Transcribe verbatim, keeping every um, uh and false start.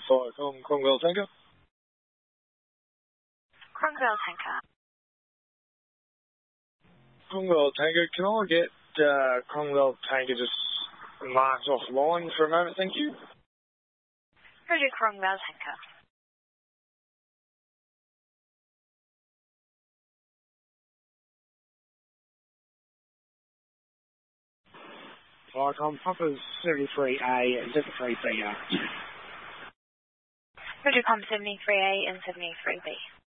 for Con- Cromwell Tanker. Cromwell Tanker. Cromwell Tanker, can I get uh, Cromwell Tanker just marked offline for a moment, thank you? Roger, Cromwell Tanker. Like, I'm Papa seventy-three A and seventy-three B. Roger, Com seventy-three A and seventy-three B.